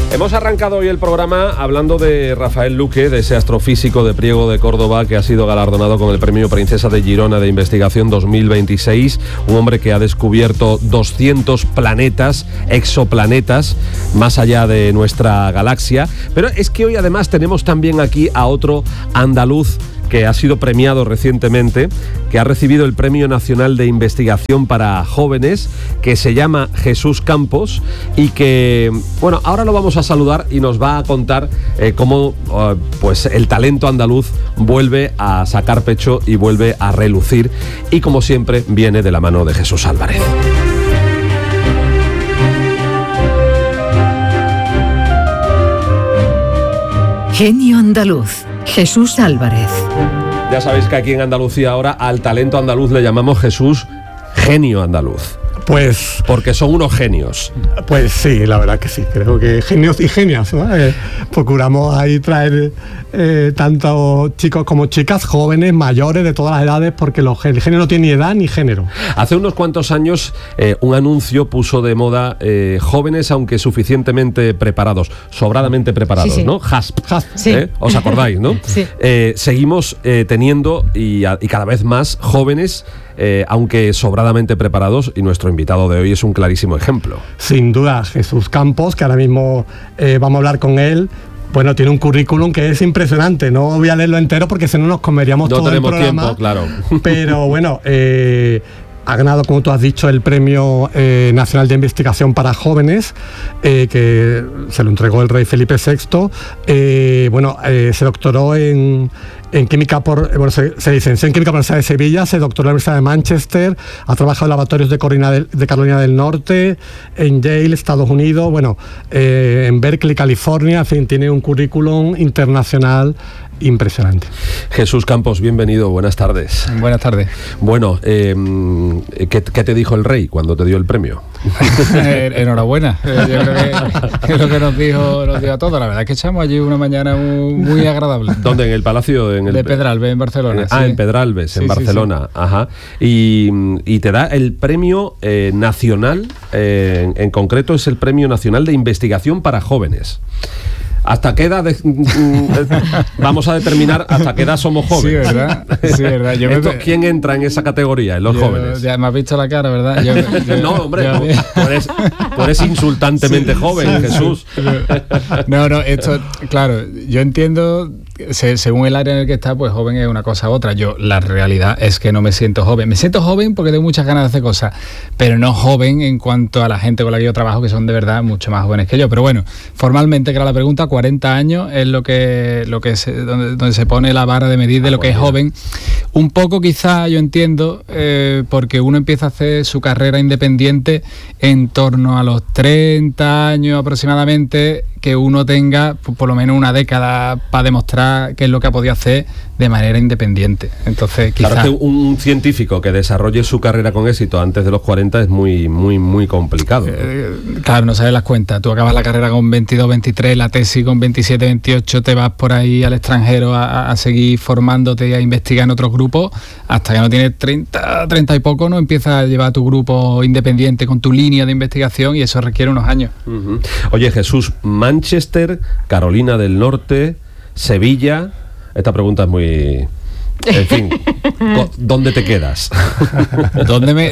Hemos arrancado hoy el programa hablando de Rafael Luque, de ese astrofísico de Priego de Córdoba que ha sido galardonado con el Premio Princesa de Girona de Investigación 2026, un hombre que ha descubierto 200 planetas, exoplanetas, más allá de nuestra galaxia. Pero es que hoy además tenemos también aquí a otro andaluz que ha sido premiado recientemente, que ha recibido el Premio Nacional de Investigación para Jóvenes, que se llama Jesús Campos, y que, bueno, ahora lo vamos a saludar y nos va a contar cómo pues el talento andaluz vuelve a sacar pecho y vuelve a relucir, y como siempre viene de la mano de Jesús Álvarez. Genio andaluz, Jesús Álvarez. Ya sabéis que aquí en Andalucía ahora al talento andaluz le llamamos Jesús Genio andaluz. Pues... porque son unos genios. Pues sí, la verdad que sí. Creo que genios y genias, ¿no? Procuramos ahí traer tanto chicos como chicas, jóvenes, mayores, de todas las edades, porque el genio no tiene ni edad ni género. Hace unos cuantos años un anuncio puso de moda jóvenes aunque suficientemente preparados, sobradamente preparados, sí, sí. ¿no? HASP. Sí. ¿Os acordáis, no? Sí. Seguimos teniendo y cada vez más jóvenes aunque sobradamente preparados, y nuestro invitado de hoy es un clarísimo ejemplo. Sin duda, Jesús Campos, que ahora mismo vamos a hablar con él. Bueno, tiene un currículum que es impresionante. No voy a leerlo entero porque si no nos comeríamos todo el programa. No tenemos tiempo, claro. Pero bueno, ha ganado, como tú has dicho, el Premio Nacional de Investigación para Jóvenes, que se lo entregó el rey Felipe VI. Se doctoró en química se licenció en química por la Universidad de Sevilla, se doctoró en la Universidad de Manchester, ha trabajado en laboratorios de Carolina del Norte, en Yale, Estados Unidos, en Berkeley, California. En fin, tiene un currículum internacional impresionante. Cruz Campos, bienvenido, buenas tardes. Buenas tardes. Bueno, ¿qué te dijo el rey cuando te dio el premio? Enhorabuena. Yo creo que es lo que nos dijo a todos. La verdad es que echamos allí una mañana muy agradable. ¿Dónde? ¿En el Palacio? De Pedralbes, en Barcelona. En Pedralbes, en Barcelona. Sí. Ajá. Y te da el premio nacional, en concreto es el Premio Nacional de Investigación para Jóvenes. ¿Hasta qué edad vamos a determinar hasta qué edad somos jóvenes? Sí, verdad. ¿Quién entra en esa categoría, en los jóvenes? Ya me has visto la cara, ¿verdad? No, hombre, tú eres insultantemente joven, Jesús. No, esto, claro, yo entiendo, según el área en el que está, pues joven es una cosa u otra. La realidad es que no me siento joven. Me siento joven porque tengo muchas ganas de hacer cosas, pero no joven en cuanto a la gente con la que yo trabajo, que son de verdad mucho más jóvenes que yo. Pero bueno, formalmente, que era la pregunta, 40 años es donde se pone la vara de medir de lo que es joven. Un poco quizá yo entiendo, porque uno empieza a hacer su carrera independiente en torno a los 30 años aproximadamente, que uno tenga por lo menos una década para demostrar qué es lo que ha podido hacer de manera independiente. Entonces, quizá... Claro, que un científico que desarrolle su carrera con éxito antes de los 40 es muy, muy, muy complicado. Claro, no sabes las cuentas. Tú acabas la carrera con 22, 23, la tesis con 27, 28, te vas por ahí al extranjero a seguir formándote y a investigar en otros grupos, hasta que no tienes 30 y poco, no empiezas a llevar tu grupo independiente con tu línea de investigación, y eso requiere unos años. Uh-huh. Oye, Jesús, Manchester, Carolina del Norte, Sevilla. Esta pregunta es muy... En fin, ¿dónde te quedas? ¿Dónde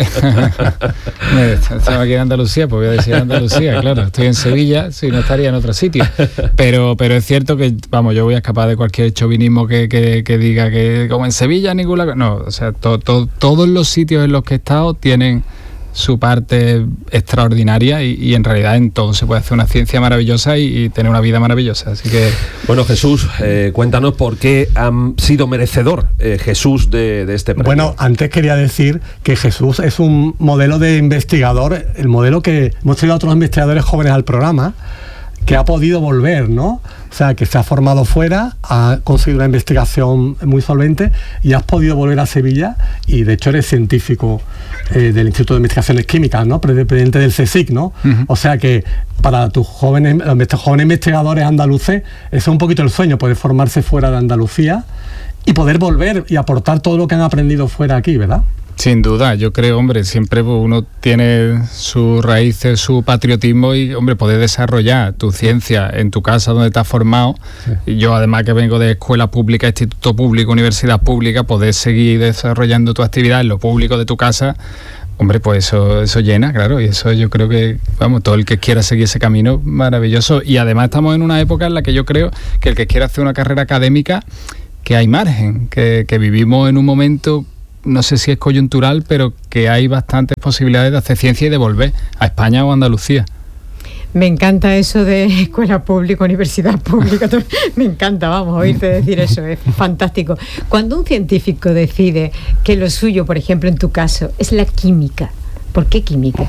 estaba aquí en Andalucía? Pues voy a decir Andalucía, claro. Estoy en Sevilla, si no estaría en otro sitio. Pero es cierto que, yo voy a escapar de cualquier chauvinismo que diga que como en Sevilla ninguna... No, o sea, todos los sitios en los que he estado tienen su parte extraordinaria, y en realidad en todo se puede hacer una ciencia maravillosa y tener una vida maravillosa. Así que... Bueno, Jesús, cuéntanos por qué han sido merecedor Jesús de este premio. Bueno, antes quería decir que Jesús es un modelo de investigador, el modelo que hemos tenido a otros investigadores jóvenes al programa, que ha podido volver, ¿no? O sea, que se ha formado fuera, ha conseguido una investigación muy solvente y has podido volver a Sevilla, y de hecho eres científico del Instituto de Investigaciones Químicas, ¿no? Presidente del CSIC, ¿no? Uh-huh. O sea que para tus jóvenes investigadores andaluces, ese es un poquito el sueño, poder formarse fuera de Andalucía y poder volver y aportar todo lo que han aprendido fuera aquí, ¿verdad? Sin duda, yo creo, hombre, siempre uno tiene sus raíces, su patriotismo y, hombre, poder desarrollar tu ciencia en tu casa donde te has formado. Sí. Y yo, además que vengo de escuela pública, instituto público, universidad pública, poder seguir desarrollando tu actividad en lo público de tu casa, hombre, pues eso llena, claro, y eso yo creo que, vamos, todo el que quiera seguir ese camino, maravilloso. Y además estamos en una época en la que yo creo que el que quiera hacer una carrera académica, que hay margen, que vivimos en un momento, no sé si es coyuntural, pero que hay bastantes posibilidades de hacer ciencia y de volver a España o a Andalucía. Me encanta eso de escuela pública, universidad pública, me encanta, vamos, oírte decir eso, es fantástico. Cuando un científico decide que lo suyo, por ejemplo, en tu caso, es la química, ¿por qué química?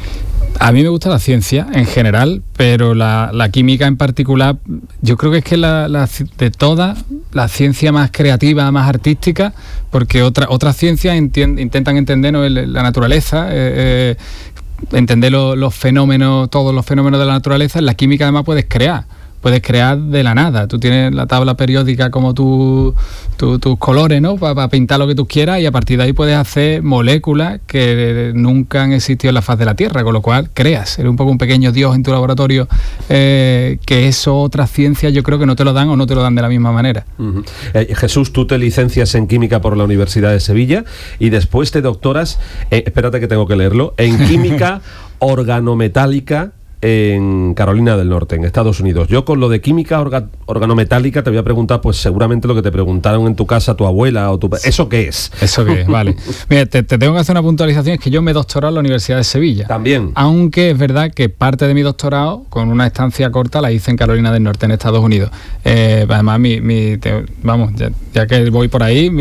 A mí me gusta la ciencia en general, pero la química en particular, yo creo que es que de todas, la ciencia más creativa, más artística, porque otras ciencias intentan entender, ¿no?, la naturaleza, entender los fenómenos, todos los fenómenos de la naturaleza. En la química además puedes crear de la nada. Tú tienes la tabla periódica como tus colores, ¿no?, para pintar lo que tú quieras, y a partir de ahí puedes hacer moléculas que nunca han existido en la faz de la Tierra, con lo cual creas. Eres un poco un pequeño dios en tu laboratorio, que eso otras ciencias yo creo que no te lo dan o no te lo dan de la misma manera. Uh-huh. Jesús, tú te licencias en Química por la Universidad de Sevilla y después te doctoras, espérate que tengo que leerlo, en Química organometálica en Carolina del Norte, en Estados Unidos. Yo con lo de química organometálica te voy a preguntar, pues seguramente lo que te preguntaron en tu casa tu abuela o tu... ¿Eso qué es? ¿Eso qué es? Vale. Mira, te tengo que hacer una puntualización, es que yo me he doctorado en la Universidad de Sevilla. También. Aunque es verdad que parte de mi doctorado, con una estancia corta, la hice en Carolina del Norte, en Estados Unidos. Además, vamos, ya que voy por ahí,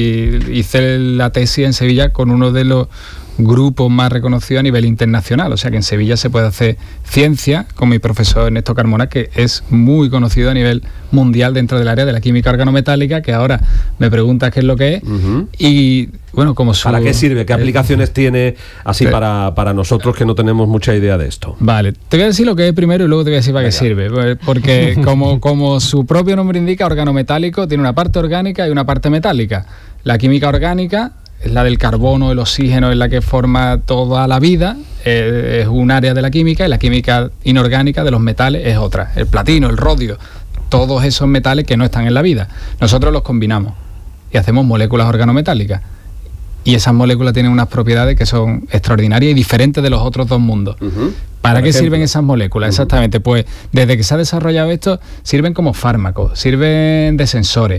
hice la tesis en Sevilla con uno de los grupos más reconocidos a nivel internacional, o sea que en Sevilla se puede hacer ciencia con mi profesor Ernesto Carmona, que es muy conocido a nivel mundial dentro del área de la química organometálica, que ahora me preguntas qué es lo que es. Uh-huh. Y bueno, como ¿para qué sirve? ¿Qué aplicaciones tiene así para nosotros que no tenemos mucha idea de esto? Vale, te voy a decir lo que es primero y luego te voy a decir para qué sirve, porque como su propio nombre indica, organometálico tiene una parte orgánica y una parte metálica. La química orgánica es la del carbono, el oxígeno, es la que forma toda la vida, es un área de la química, y la química inorgánica de los metales es otra, el platino, el rodio, todos esos metales que no están en la vida. Nosotros los combinamos y hacemos moléculas organometálicas, y esas moléculas tienen unas propiedades que son extraordinarias y diferentes de los otros dos mundos. Uh-huh. ¿Para qué sirven esas moléculas? Uh-huh. Exactamente, pues desde que se ha desarrollado esto, sirven como fármacos, sirven de sensores,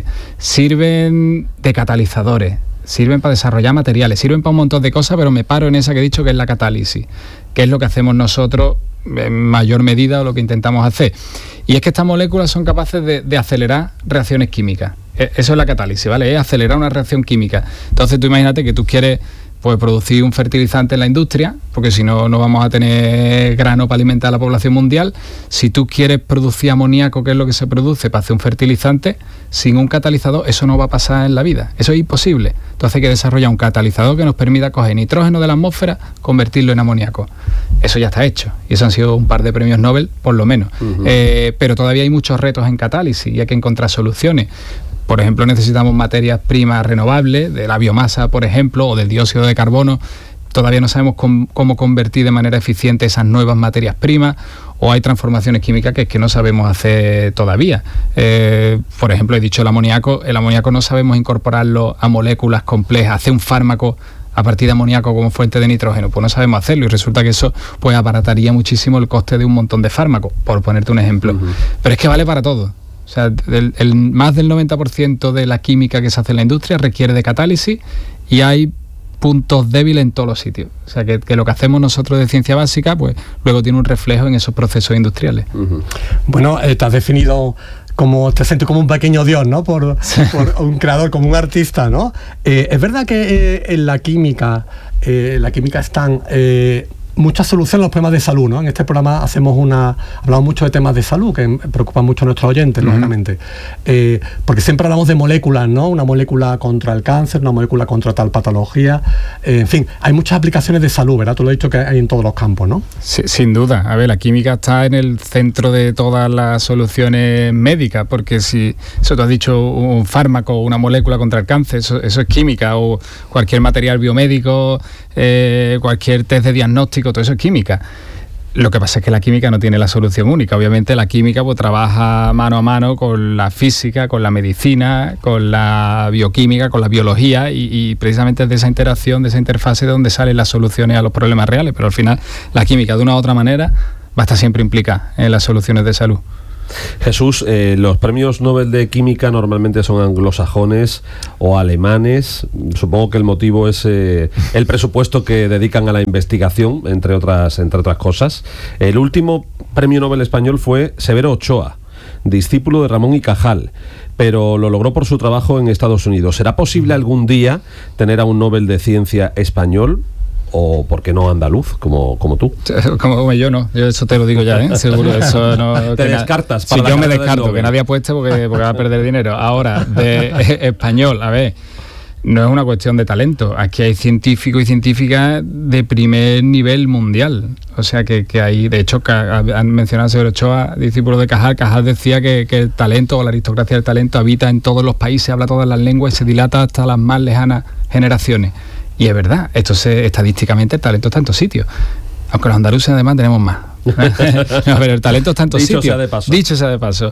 sirven de catalizadores, sirven para desarrollar materiales, sirven para un montón de cosas, pero me paro en esa que he dicho, que es la catálisis, que es lo que hacemos nosotros en mayor medida, o lo que intentamos hacer. Y es que estas moléculas son capaces de acelerar reacciones químicas. Eso es la catálisis, ¿vale? Es acelerar una reacción química. Entonces tú imagínate que tú quieres, pues, producir un fertilizante en la industria, porque si no, no vamos a tener grano para alimentar a la población mundial. Si tú quieres producir amoníaco, que es lo que se produce para hacer un fertilizante, sin un catalizador eso no va a pasar en la vida. Eso es imposible. Entonces hay que desarrollar un catalizador que nos permita coger nitrógeno de la atmósfera, convertirlo en amoníaco. Eso ya está hecho, y eso han sido un par de premios Nobel, por lo menos. Uh-huh. Pero todavía hay muchos retos en catálisis y hay que encontrar soluciones. Por ejemplo, necesitamos materias primas renovables, de la biomasa, por ejemplo, o del dióxido de carbono. Todavía no sabemos cómo convertir de manera eficiente esas nuevas materias primas, o hay transformaciones químicas que no sabemos hacer todavía. Por ejemplo, he dicho el amoníaco no sabemos incorporarlo a moléculas complejas, hacer un fármaco a partir de amoníaco como fuente de nitrógeno, pues no sabemos hacerlo, y resulta que eso pues abarataría muchísimo el coste de un montón de fármacos, por ponerte un ejemplo. Uh-huh. Pero es que vale para todo. O sea, más del 90% de la química que se hace en la industria requiere de catálisis, y hay puntos débiles en todos los sitios. O sea, que lo que hacemos nosotros de ciencia básica, pues luego tiene un reflejo en esos procesos industriales. Uh-huh. Bueno, te has definido te sientes como un pequeño dios, ¿no? Por un creador, como un artista, ¿no? Es verdad que en la química es tan muchas soluciones a los problemas de salud, ¿no? En este programa hablamos mucho de temas de salud que preocupan mucho a nuestros oyentes, lógicamente. Porque siempre hablamos de moléculas, ¿no? Una molécula contra el cáncer, una molécula contra tal patología. En fin, hay muchas aplicaciones de salud, ¿verdad? Tú lo has dicho que hay en todos los campos, ¿no? Sí, sin duda. A ver, la química está en el centro de todas las soluciones médicas, porque si eso tú has dicho, un fármaco, una molécula contra el cáncer, eso es química, o cualquier material biomédico, cualquier test de diagnóstico, todo eso es química. Lo que pasa es que la química no tiene la solución única. Obviamente la química pues trabaja mano a mano con la física, con la medicina, con la bioquímica, con la biología, y precisamente es de esa interacción, de esa interfase de donde salen las soluciones a los problemas reales. Pero al final la química de una u otra manera va a estar siempre implicada en las soluciones de salud. Jesús, los premios Nobel de Química normalmente son anglosajones o alemanes. Supongo que el motivo es el presupuesto que dedican a la investigación, entre otras cosas. El último premio Nobel español fue Severo Ochoa, discípulo de Ramón y Cajal, pero lo logró por su trabajo en Estados Unidos. ¿Será posible algún día tener a un Nobel de Ciencia español? O, ¿por qué no, andaluz, como tú? Como yo no, yo eso te lo digo ya, seguro. Eso no, te descartas. Si yo me descarto, que nadie apueste porque va a perder dinero. Ahora, de español, a ver, no es una cuestión de talento. Aquí hay científicos y científicas de primer nivel mundial. O sea que hay, de hecho, han mencionado a Severo Ochoa, discípulo de Cajal. Cajal decía que el talento, o la aristocracia del talento, habita en todos los países, habla todas las lenguas y se dilata hasta las más lejanas generaciones. Y es verdad, estadísticamente el talento está en todos sitios. Aunque los andaluces además tenemos más. Pero el talento está en todos sitios. Dicho sea de paso.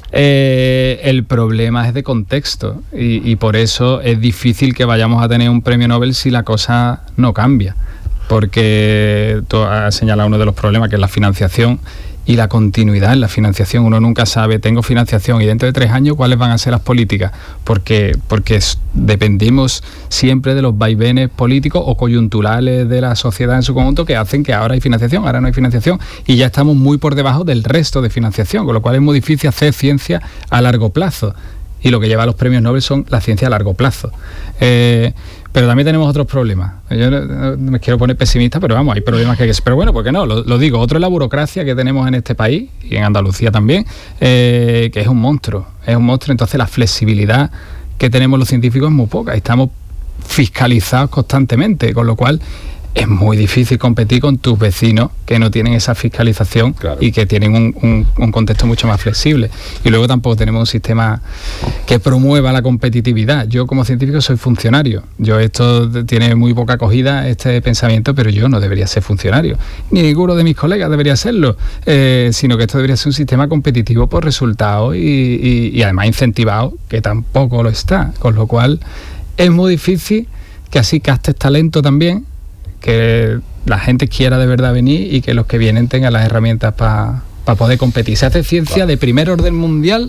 El problema es de contexto y por eso es difícil que vayamos a tener un premio Nobel si la cosa no cambia. Porque tú has señalado uno de los problemas, que es la financiación y la continuidad en la financiación. Uno nunca sabe, tengo financiación y dentro de 3 años cuáles van a ser las políticas, porque dependemos siempre de los vaivenes políticos o coyunturales de la sociedad en su conjunto, que hacen que ahora hay financiación, ahora no hay financiación, y ya estamos muy por debajo del resto de financiación, con lo cual es muy difícil hacer ciencia a largo plazo. Y lo que lleva a los premios Nobel son la ciencia a largo plazo. Pero también tenemos otros problemas. Yo no me quiero poner pesimista, pero vamos, hay problemas que hay que... Pero bueno, ¿por qué no? Lo digo. Otro es la burocracia que tenemos en este país, y en Andalucía también, que es un monstruo. Es un monstruo. Entonces la flexibilidad que tenemos los científicos es muy poca. Estamos fiscalizados constantemente, con lo cual es muy difícil competir con tus vecinos que no tienen esa fiscalización, claro, y que tienen un contexto mucho más flexible. Y luego tampoco tenemos un sistema que promueva la competitividad. Yo como científico soy funcionario. Esto tiene muy poca acogida, este pensamiento, pero yo no debería ser funcionario. Ni ninguno de mis colegas debería serlo, sino que esto debería ser un sistema competitivo por resultados y además incentivado, que tampoco lo está. Con lo cual es muy difícil que así captes talento también, que la gente quiera de verdad venir y que los que vienen tengan las herramientas para poder competir. Se hace ciencia de primer orden mundial,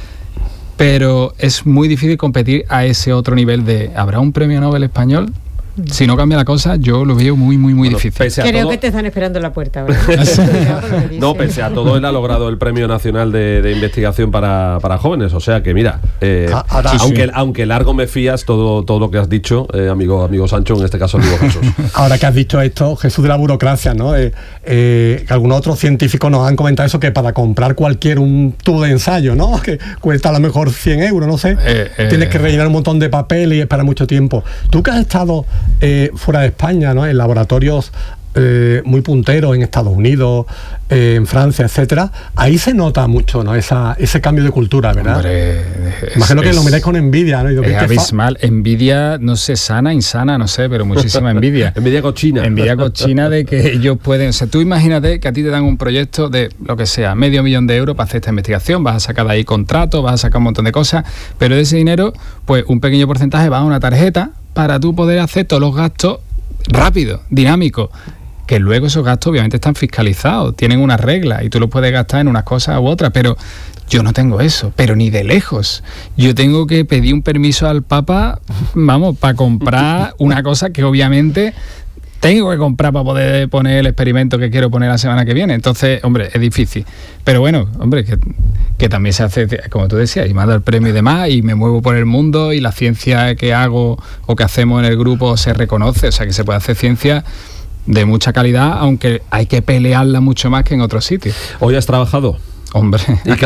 pero es muy difícil competir a ese otro nivel de... ¿Habrá un premio Nobel español? Si no cambia la cosa, yo lo veo muy difícil. Creo que te están esperando en la puerta, ¿verdad? No, pese a todo, él ha logrado el Premio Nacional de Investigación para jóvenes. O sea que, mira, aunque largo me fías todo lo que has dicho, amigo Sancho, en este caso amigo Jesús. Ahora que has dicho esto, Jesús, de la burocracia, ¿no? Que algunos otros científicos nos han comentado eso, que para comprar un tubo de ensayo, ¿no? Que cuesta a lo mejor 100 euros, no sé. Tienes que rellenar un montón de papel y esperar mucho tiempo. Tú que has estado fuera de España, ¿no? En laboratorios muy punteros en Estados Unidos, en Francia, etcétera, ahí se nota mucho, ¿no? Ese cambio de cultura, ¿verdad? Hombre, imagino que lo miráis con envidia, ¿no? Es abismal. Envidia, no sé, sana, insana, no sé, pero muchísima envidia. Envidia cochina. Envidia cochina de que ellos pueden... O sea, tú imagínate que a ti te dan un proyecto de, lo que sea, $500,000 de euros para hacer esta investigación, vas a sacar de ahí contratos, vas a sacar un montón de cosas, pero de ese dinero, pues un pequeño porcentaje va a una tarjeta para tú poder hacer todos los gastos rápidos, dinámicos, que luego esos gastos obviamente están fiscalizados, tienen unas reglas y tú los puedes gastar en unas cosas u otras, pero yo no tengo eso, pero ni de lejos. Yo tengo que pedir un permiso al Papa, para comprar una cosa que obviamente tengo que comprar para poder poner el experimento que quiero poner la semana que viene. Entonces, hombre, es difícil. Pero bueno, hombre, que también se hace, como tú decías, y me ha dado el premio y demás, y me muevo por el mundo, y la ciencia que hago o que hacemos en el grupo se reconoce, o sea, que se puede hacer ciencia de mucha calidad, aunque hay que pelearla mucho más que en otros sitios. ¿Hoy has trabajado? Hombre,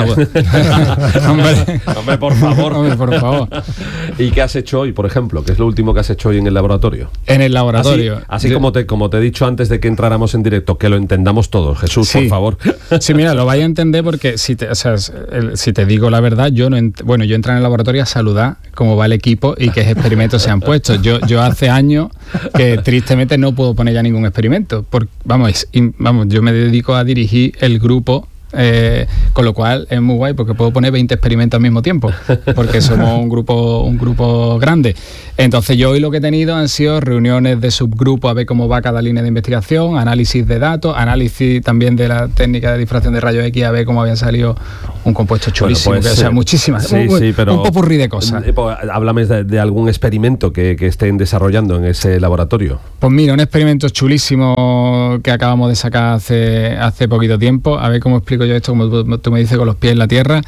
Hombre, por favor. Hombre, por favor. ¿Y qué has hecho hoy, por ejemplo? ¿Qué es lo último que has hecho hoy en el laboratorio? En el laboratorio. Así como te he dicho antes de que entráramos en directo, que lo entendamos todos. Jesús, sí, por favor. Sí, mira, lo vais a entender porque si te digo la verdad, yo entré en el laboratorio a saludar cómo va el equipo y qué experimentos se han puesto. Yo hace años que tristemente no puedo poner ya ningún experimento. Vamos, yo me dedico a dirigir el grupo. Con lo cual es muy guay porque puedo poner 20 experimentos al mismo tiempo porque somos un grupo grande. Entonces yo hoy lo que he tenido han sido reuniones de subgrupos a ver cómo va cada línea de investigación, análisis de datos, análisis también de la técnica de difracción de rayos X a ver cómo habían salido un compuesto chulísimo, bueno, pues, muchísimas, pero un popurrí de cosas. Háblame de algún experimento que estén desarrollando en ese laboratorio. Pues mira, un experimento chulísimo que acabamos de sacar hace poquito tiempo, a ver cómo explico yo esto, como tú me dices, con los pies en la tierra.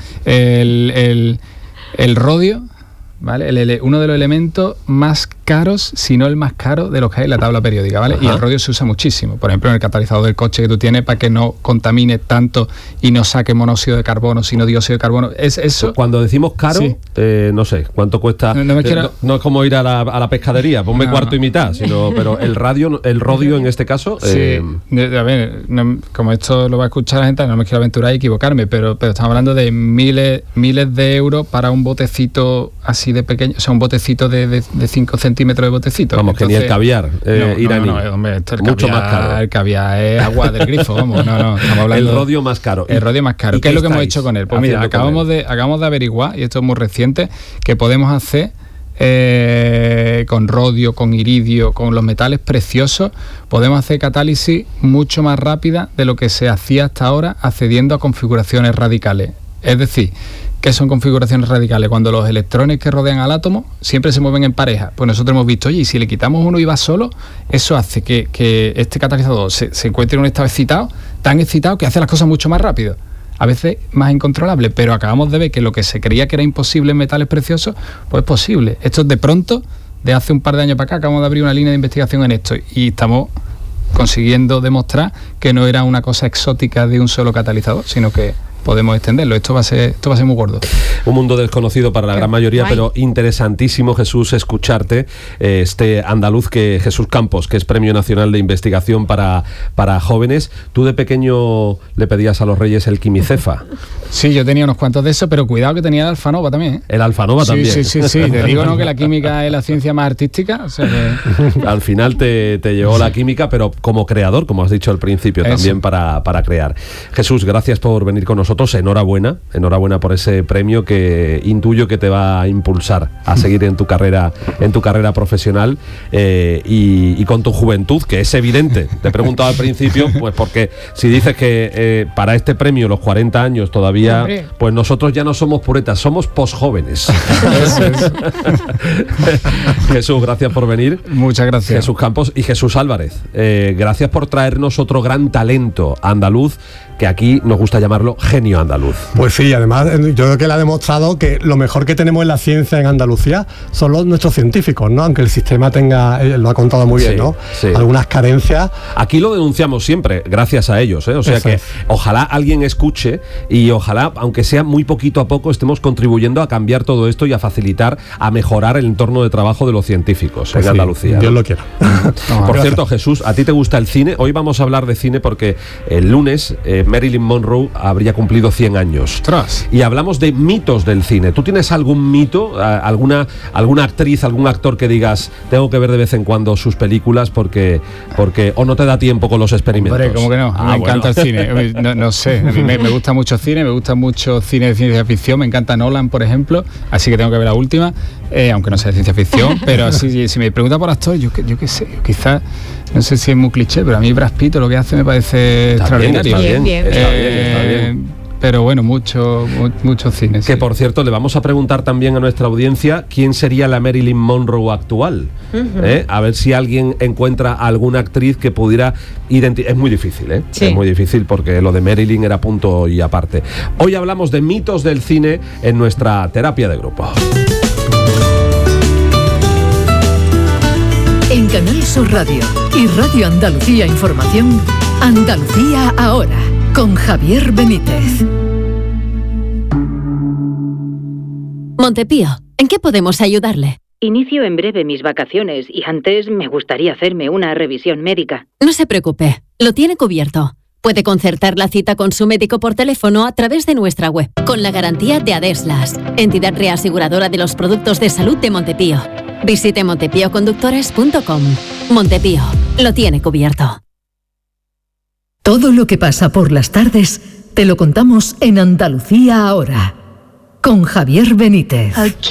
El rodio, ¿vale? Uno de los elementos más caros, si no el más caro de los que hay en la tabla periódica, ¿vale? Ajá. Y el rodio se usa muchísimo, por ejemplo en el catalizador del coche que tú tienes para que no contamine tanto y no saque monóxido de carbono sino dióxido de carbono. Es eso. Cuando decimos caro, sí. No sé cuánto cuesta. No es como ir a la pescadería, ponme cuarto y mitad, pero el rodio en este caso. Sí. A ver, como esto lo va a escuchar la gente, no me quiero aventurar y equivocarme, pero estamos hablando de miles de euros para un botecito así de pequeño, o sea, un botecito de 5 centímetros de botecito. Vamos, entonces, que ni el caviar iraní. No, hombre, esto mucho más caro. El caviar es agua del grifo, vamos, estamos hablando. El rodio más caro. El rodio más caro. ¿Qué es lo que hemos hecho con él? Pues mira, acabamos de averiguar, y esto es muy reciente, que podemos hacer con rodio, con iridio, con los metales preciosos, podemos hacer catálisis mucho más rápida de lo que se hacía hasta ahora, accediendo a configuraciones radicales. Es decir, ¿qué son configuraciones radicales? Cuando los electrones que rodean al átomo siempre se mueven en pareja. Pues nosotros hemos visto, oye, y si le quitamos uno y va solo, eso hace que este catalizador se encuentre en un estado excitado, tan excitado que hace las cosas mucho más rápido. A veces más incontrolable, pero acabamos de ver que lo que se creía que era imposible en metales preciosos, pues es posible. Esto es de pronto, de hace un par de años para acá, acabamos de abrir una línea de investigación en esto y estamos consiguiendo demostrar que no era una cosa exótica de un solo catalizador, sino que podemos extenderlo. Esto va a ser muy gordo. Un mundo desconocido para la gran mayoría, pero interesantísimo, Jesús, escucharte. Este andaluz, Jesús Campos, que es Premio Nacional de Investigación para jóvenes. Tú de pequeño le pedías a los Reyes el quimicefa. Sí, yo tenía unos cuantos de eso, pero cuidado que tenía el alfanova también, ¿eh? El alfanova también. Sí. Te digo, ¿no?, que la química es la ciencia más artística. O sea que... Al final te llevó la química, pero como creador, como has dicho al principio, eso. También para crear. Jesús, gracias por venir con nosotros. Enhorabuena por ese premio que intuyo que te va a impulsar a seguir en tu carrera profesional y con tu juventud, que es evidente. Te he preguntado al principio, pues porque si dices que para este premio los 40 años todavía, pues nosotros ya no somos puretas, somos posjóvenes. Jesús, gracias por venir. Muchas gracias. Jesús Campos y Jesús Álvarez, gracias por traernos otro gran talento andaluz, que aquí nos gusta llamarlo genio andaluz. Pues sí, además yo creo que él ha demostrado que lo mejor que tenemos en la ciencia en Andalucía son nuestros científicos, ¿no? Aunque el sistema tenga, lo ha contado muy bien, ¿no? Sí. Algunas carencias. Aquí lo denunciamos siempre, gracias a ellos, ¿eh? O sea eso que es. Ojalá alguien escuche y ojalá, aunque sea muy poquito a poco, estemos contribuyendo a cambiar todo esto y a facilitar, a mejorar el entorno de trabajo de los científicos en Andalucía. Dios lo quiera. Por cierto, Jesús, ¿a ti te gusta el cine? Hoy vamos a hablar de cine porque el lunes Marilyn Monroe habría cumplido 100 años. ¡Ostras! Y hablamos de mitos del cine. ¿Tú tienes algún mito, alguna actriz, algún actor que digas, tengo que ver de vez en cuando sus películas porque o no te da tiempo con los experimentos? Hombre, ¿cómo que no? Me encanta el cine. No sé, a mí me gusta mucho cine, me gusta mucho cine de ciencia ficción, me encanta Nolan, por ejemplo, así que tengo que ver la última, aunque no sea de ciencia ficción, pero así, si me pregunta por actor, yo qué sé, quizás, no sé si es muy cliché, pero a mí Brad Pitt lo que hace me parece extraordinario. Está bien. Pero bueno, mucho cine. Que por cierto, le vamos a preguntar también a nuestra audiencia quién sería la Marilyn Monroe actual. A ver si alguien encuentra alguna actriz que pudiera identificar. Es muy difícil, ¿eh? Sí. Es muy difícil porque lo de Marilyn era punto y aparte. Hoy hablamos de mitos del cine en nuestra terapia de grupo. En Canal Sur Radio y Radio Andalucía Información, Andalucía Ahora, con Javier Benítez. Montepío, ¿en qué podemos ayudarle? Inicio en breve mis vacaciones y antes me gustaría hacerme una revisión médica. No se preocupe, lo tiene cubierto. Puede concertar la cita con su médico por teléfono a través de nuestra web, con la garantía de Adeslas, entidad reaseguradora de los productos de salud de Montepío. Visite montepíoconductores.com. Montepío, lo tiene cubierto. Todo lo que pasa por las tardes te lo contamos en Andalucía Ahora, con Javier Benítez.